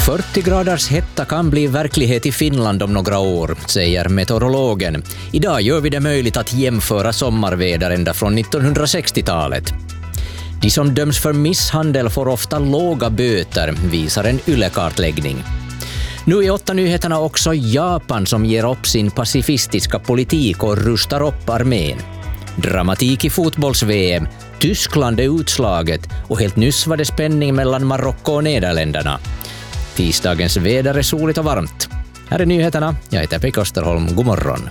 40 graders hetta kan bli verklighet i Finland om några år, säger meteorologen. Idag gör vi det möjligt att jämföra sommarväder ända från 1960-talet. De som döms för misshandel får ofta låga böter, visar en YLE-kartläggning. Nu i 8 nyheterna också Japan som ger upp sin pacifistiska politik och rustar upp armén. Dramatik i fotbolls-VM, Tyskland är utslaget och helt nyss var det spänning mellan Marocko och Nederländerna. Tisdagens väder är soligt och varmt. Här är nyheterna, jag heter Pekka Österholm, god morgon.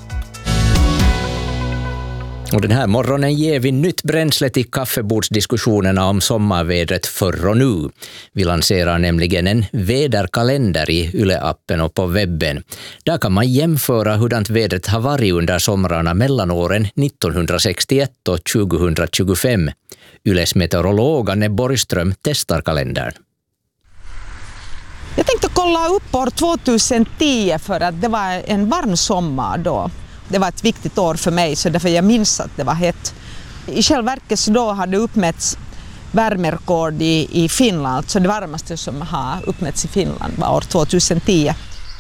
Och den här morgonen ger vi nytt bränsle till kaffebordsdiskussionerna om sommarvädret förr och nu. Vi lanserar nämligen en väderkalender i YLE-appen och på webben. Där kan man jämföra hurdant vädret har varit under somrarna mellan åren 1961 och 2025. YLEs meteorolog Anne Borgström testar kalendern. Jag tänkte kolla upp år 2010 för att det var en varm sommar då. Det var ett viktigt år för mig så därför jag minns att det var hett. I själva verket så då hade uppmätts värmerekord i Finland. Så det varmaste som har uppmätts i Finland var år 2010.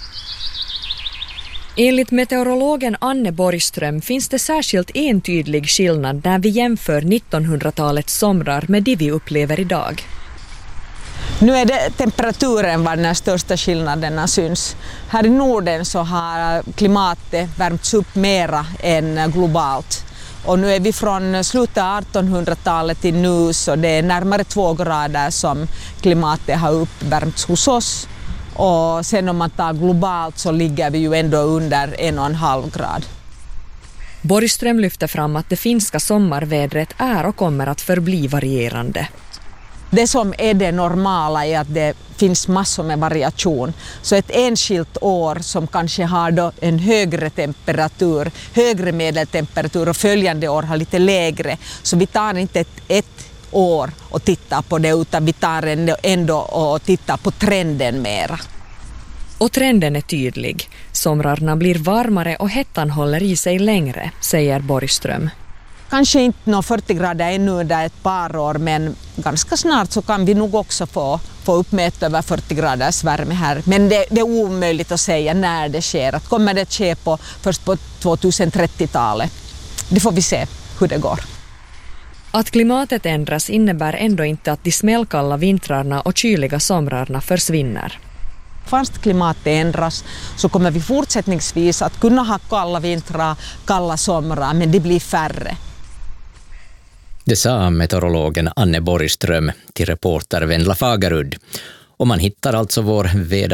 Enligt meteorologen Anne Borgström finns det särskilt en tydlig skillnad när vi jämför 1900-talets somrar med det vi upplever idag. Nu är det temperaturen var den största skillnaderna syns. Här i Norden så har klimatet värmts upp mera än globalt. Och nu är vi från slutet av 1800-talet till nu så det är närmare 2 grader som klimatet har uppvärmts hos oss. Och sen om man tar globalt så ligger vi ju ändå under 1,5 grad. Borgström lyfter fram att det finska sommarvädret är och kommer att förbli varierande. Det som är det normala är att det finns massor med variation. Så ett enskilt år som kanske har då en högre temperatur, högre medeltemperatur och följande år har lite lägre. Så vi tar inte ett år och tittar på det utan vi tar ändå och tittar på trenden mera. Och trenden är tydlig. Somrarna blir varmare och hettan håller i sig längre, säger Borgström. Kanske inte nå 40 grader ännu under ett par år men ganska snart så kan vi nog också få uppmäta över 40 graders värme här. Men det är omöjligt att säga när det sker. Att kommer det ske först på 2030-talet? Det får vi se hur det går. Att klimatet ändras innebär ändå inte att de smällkalla vintrarna och kyliga somrarna försvinner. Fast klimatet ändras så kommer vi fortsättningsvis att kunna ha kalla vintrar, kalla somrar men det blir färre. Det sa meteorologen Anne Borgström till reporter Vendla Fagerud. Och man hittar alltså vår väder